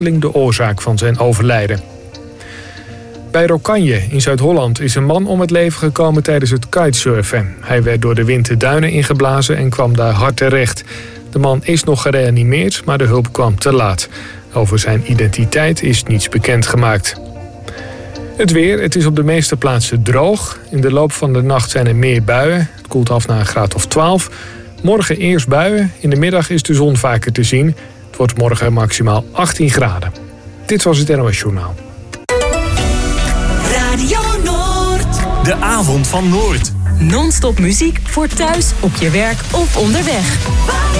de oorzaak van zijn overlijden. Bij Rokanje in Zuid-Holland is een man om het leven gekomen tijdens het kitesurfen. Hij werd door de wind de duinen ingeblazen en kwam daar hard terecht. De man is nog gereanimeerd, maar de hulp kwam te laat. Over zijn identiteit is niets bekendgemaakt. Het weer, het is op de meeste plaatsen droog. In de loop van de nacht zijn er meer buien. Het koelt af naar een graad of 12. Morgen eerst buien. In de middag is de zon vaker te zien. Het wordt morgen maximaal 18 graden. Dit was het NOS Journaal. Radio Noord. De avond van Noord. Non-stop muziek voor thuis, op je werk of onderweg.